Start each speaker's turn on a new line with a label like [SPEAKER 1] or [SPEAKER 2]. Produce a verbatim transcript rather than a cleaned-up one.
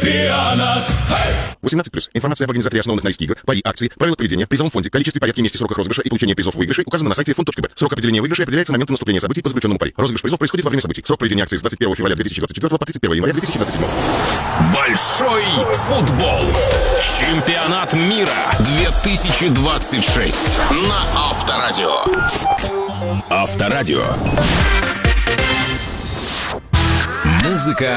[SPEAKER 1] Чемпионат.
[SPEAKER 2] восемнадцать плюс. Информация об организаторе основанных на риске игр, пари, акции, правила поведения, призовом фонде, количестве, порядке, месте, сроках розыгрыша и получения призов выигрышей указано на сайте фонд точка бет. Срок определения выигрышей определяется моментом наступления событий по заключенному пари. Розыгрыш призов происходит во время событий. Срок проведения акции с двадцать первого февраля две тысячи двадцать четвёртого по тридцать первого января две тысячи двадцать седьмого.
[SPEAKER 3] Большой футбол. Чемпионат мира две тысячи двадцать шесть на Авторадио. Авторадио. Музыка